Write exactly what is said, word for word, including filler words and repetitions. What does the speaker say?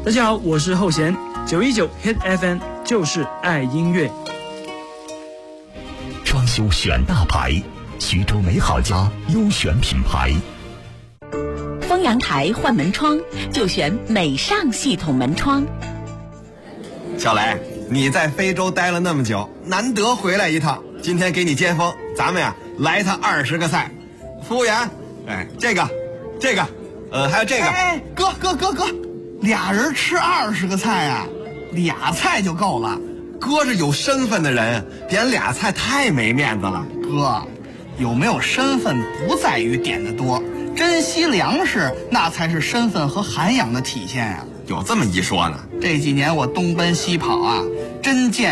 大家好，我是后弦，九一九 Hit F M 就是爱音乐。 装修选大牌，徐州美好家优选品牌。 丰阳台换门窗就选美尚系统门窗。 小雷，你在非洲待了那么久，难得回来一趟，今天给你接风，咱们呀来一趟二十个菜。服务员，哎，这个，这个，呃，还有这个。 哎，哥哥哥哥，俩人吃二十个菜啊，俩菜就够了。 哥是有身份的人，点俩菜太没面子了。 哥，有没有身份不在于点的多，珍惜粮食那才是身份和涵养的体现呀、啊。 有这么一说呢？ 这几年我东奔西跑啊，真见